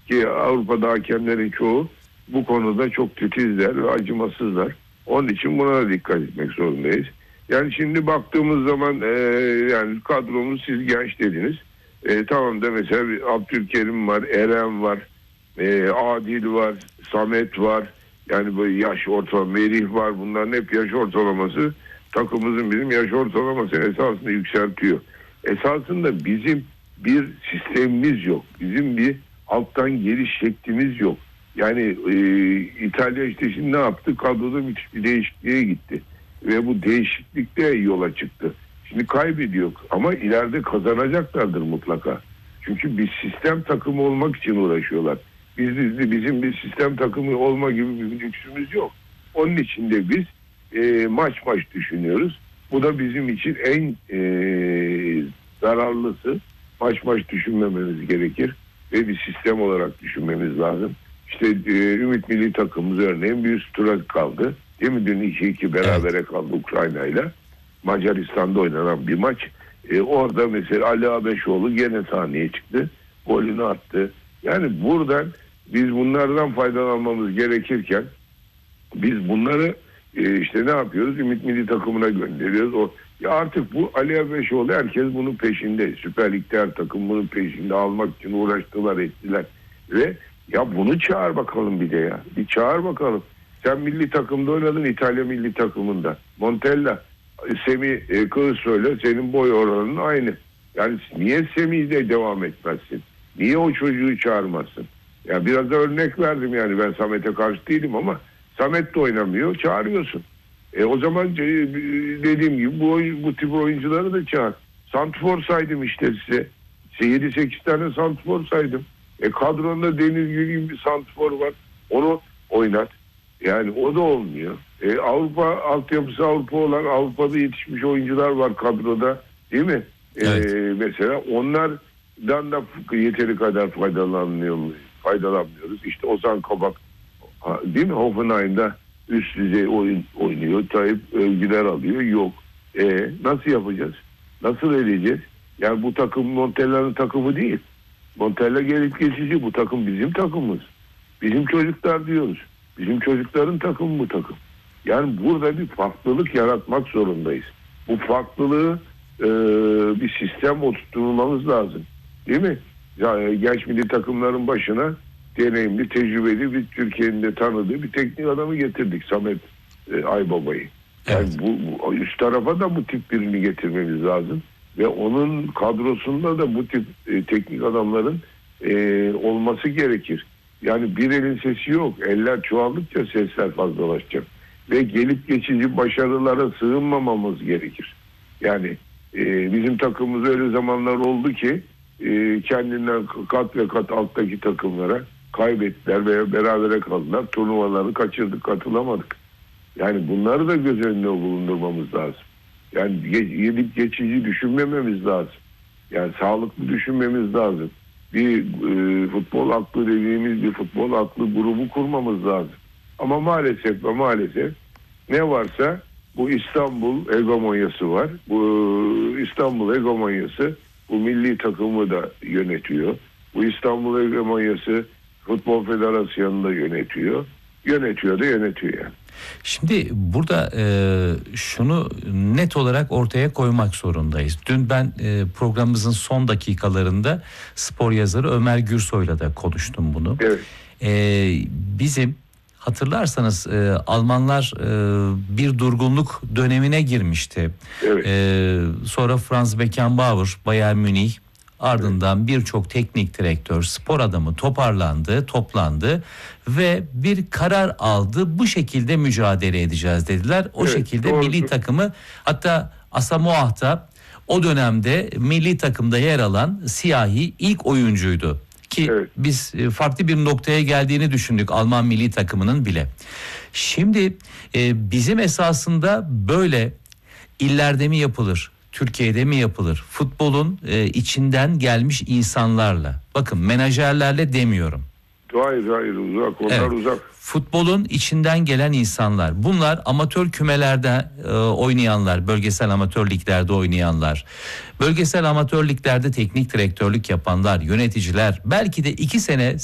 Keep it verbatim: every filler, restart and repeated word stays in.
Ki Avrupa'da hakemlerin çoğu bu konuda çok titizler ve acımasızlar. Onun için buna da dikkat etmek zorundayız. Yani şimdi baktığımız zaman e, yani kadromuz, siz genç dediniz. E, tamam da mesela Abdülkerim var, Eren var, e, Adil var, Samet var. Yani böyle yaş ortalama, Merih var. Bunların hep yaş ortalaması takımımızın, bizim yaş ortalaması esasında yükseltiyor. Esasında bizim bir sistemimiz yok. Bizim bir alttan geliş şeklimiz yok. Yani e, İtalya işte şimdi ne yaptı? Kadroda müthiş bir değişikliğe gitti. Ve bu değişiklikte yola çıktı. Şimdi kaybediyor ama ileride kazanacaklardır mutlaka. Çünkü bir sistem takımı olmak için uğraşıyorlar. Biz, biz bizim bir sistem takımı olma gibi bir lüksümüz yok. Onun için de biz e, maç maç düşünüyoruz. Bu da bizim için en e, zararlısı. Maç maç düşünmememiz gerekir ve bir sistem olarak düşünmemiz lazım. İşte e, Ümit Milli Takımımız örneğin bir üst tura kaldı. Değil mi? Dün iki iki berabere evet. kaldı Ukrayna'yla. Macaristan'da oynanan bir maç. E, orada mesela Ali Abeşoğlu gene sahneye çıktı. Golünü attı. Yani buradan biz bunlardan faydalanmamız gerekirken biz bunları e, işte ne yapıyoruz? Ümit Milli Takımına gönderiyoruz. O ya artık bu Ali Abeşoğlu, herkes bunun peşinde. Süper Lig'de her takım bunun peşinde, almak için uğraştılar, ettiler. Ve ya bunu çağır bakalım bir de ya. Bir çağır bakalım. Sen milli takımda oynadın, İtalya milli takımında. Montella, Semih e, Kılıçsoy'la senin boy oranın aynı. Yani niye Semih'de devam etmezsin? Niye o çocuğu çağırmazsın? Ya biraz da örnek verdim yani, ben Samet'e karşı değilim ama Samet de oynamıyor, çağırıyorsun. E o zaman e, dediğim gibi bu, bu tip oyuncuları da çağır. Santfor saydım işte size. yedi sekiz tane santfor saydım. E kadronda Deniz Gül gibi bir santfor var. Onu oynat. Yani o da olmuyor. E, Avrupa altyapısı Avrupa olan, Avrupa'da yetişmiş oyuncular var kadroda, değil mi? Evet. E, mesela onlardan da yeteri kadar faydalanmıyor, faydalanmıyoruz. İşte Ozan Kabak, değil mi? Hoffenheim'da üst düzey oyun oynuyor. Tayyip övgüler alıyor. Yok. E, nasıl yapacağız? Nasıl edeceğiz? Yani bu takım Montella'nın takımı değil. Montella gelip geçici. Bu takım bizim takımımız. Bizim çocuklar diyoruz. Bizim çocukların takımı bu takım. Yani burada bir farklılık yaratmak zorundayız. Bu farklılığı e, bir sistem oturtmamız lazım. Değil mi? Yani genç milli takımların başına deneyimli, tecrübeli bir, Türkiye'nin de tanıdığı bir teknik adamı getirdik. Samet e, Aybaba'yı. Yani evet. bu, bu üst tarafa da bu tip birini getirmemiz lazım. Ve onun kadrosunda da bu tip e, teknik adamların e, olması gerekir. Yani bir elin sesi yok. Eller çoğaldıkça sesler fazlalaşacak. Ve gelip geçici başarılara sığınmamamız gerekir. Yani e, bizim takımımız öyle zamanlar oldu ki e, kendinden kat ve kat alttaki takımlara kaybettiler veya berabere kaldılar. Turnuvaları kaçırdık, katılamadık. Yani bunları da göz önüne bulundurmamız lazım. Yani gelip geçici düşünmememiz lazım. Yani sağlıklı düşünmemiz lazım. Bir e, futbol aklı dediğimiz bir futbol aklı grubu kurmamız lazım. Ama maalesef ve maalesef ne varsa bu İstanbul hegemonyası var. Bu İstanbul hegemonyası bu milli takımı da yönetiyor. Bu İstanbul hegemonyası Futbol Federasyonu'nu da yönetiyor. Yönetiyor da yönetiyor yani. Şimdi burada e, şunu net olarak ortaya koymak zorundayız. Dün ben e, programımızın son dakikalarında spor yazarı Ömer Gürsoy'la da konuştum bunu. Evet. E, bizim hatırlarsanız e, Almanlar e, bir durgunluk dönemine girmişti. Evet. E, sonra Franz Beckenbauer, Bayern Münih, ardından birçok teknik direktör, spor adamı toparlandı, toplandı ve bir karar aldı. Bu şekilde mücadele edeceğiz dediler. O evet, şekilde doğrusu. Milli takımı, hatta Asamoah'ta o dönemde milli takımda yer alan siyahi ilk oyuncuydu. Ki evet. biz farklı bir noktaya geldiğini düşündük Alman milli takımının bile. Şimdi e, bizim esasında böyle illerde mi yapılır? Türkiye'de mi yapılır? Futbolun e, içinden gelmiş insanlarla. Bakın menajerlerle demiyorum. Hayır hayır uzak onlar evet. uzak. Futbolun içinden gelen insanlar. Bunlar amatör kümelerde e, oynayanlar, bölgesel amatör liglerde oynayanlar. Bölgesel amatör liglerde teknik direktörlük yapanlar, yöneticiler. Belki de iki sene